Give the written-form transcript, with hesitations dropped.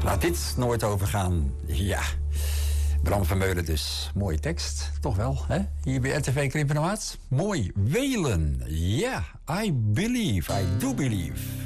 Laat dit nooit overgaan. Ja. Bram Vermeulen dus. Mooie tekst. Toch wel, hè? Hier bij RTV Krimpenerwaard. Mooi. Welen. Ja. I believe. I do believe.